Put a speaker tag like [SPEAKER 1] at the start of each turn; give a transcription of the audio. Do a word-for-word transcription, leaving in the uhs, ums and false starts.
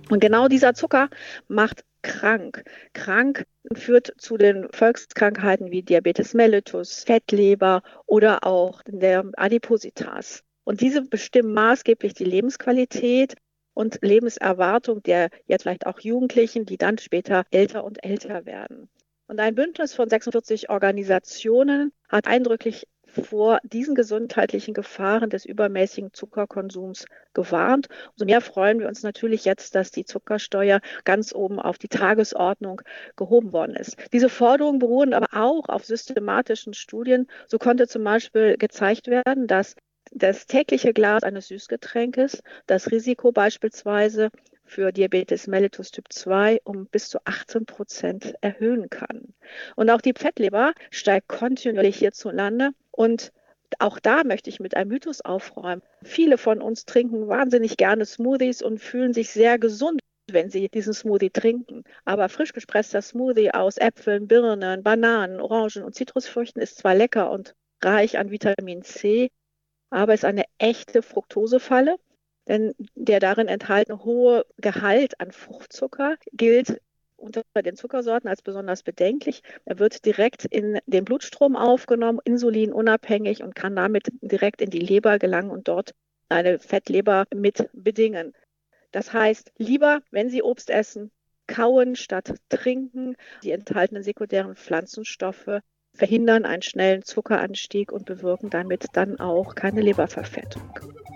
[SPEAKER 1] Und genau dieser Zucker macht krank. Krank führt zu den Volkskrankheiten wie Diabetes mellitus, Fettleber oder auch der Adipositas. Und diese bestimmen maßgeblich die Lebensqualität und Lebenserwartung der jetzt vielleicht auch Jugendlichen, die dann später älter und älter werden. Und ein Bündnis von sechsundvierzig Organisationen hat eindrücklich vor diesen gesundheitlichen Gefahren des übermäßigen Zuckerkonsums gewarnt. Umso mehr freuen wir uns natürlich jetzt, dass die Zuckersteuer ganz oben auf die Tagesordnung gehoben worden ist. Diese Forderungen beruhen aber auch auf systematischen Studien. So konnte zum Beispiel gezeigt werden, dass das tägliche Glas eines Süßgetränkes das Risiko beispielsweise für Diabetes mellitus Typ zwei um bis zu achtzehn Prozent erhöhen kann. Und auch die Fettleber steigt kontinuierlich hierzulande. Und auch da möchte ich mit einem Mythos aufräumen. Viele von uns trinken wahnsinnig gerne Smoothies und fühlen sich sehr gesund, wenn sie diesen Smoothie trinken. Aber frisch gepresster Smoothie aus Äpfeln, Birnen, Bananen, Orangen und Zitrusfrüchten ist zwar lecker und reich an Vitamin C, aber ist eine echte Fructosefalle, denn der darin enthaltene hohe Gehalt an Fruchtzucker gilt unter den Zuckersorten als besonders bedenklich. Er wird direkt in den Blutstrom aufgenommen, insulinunabhängig und kann damit direkt in die Leber gelangen und dort eine Fettleber mit bedingen. Das heißt, lieber, wenn Sie Obst essen, kauen statt trinken. Die enthaltenen sekundären Pflanzenstoffe verhindern einen schnellen Zuckeranstieg und bewirken damit dann auch keine Leberverfettung.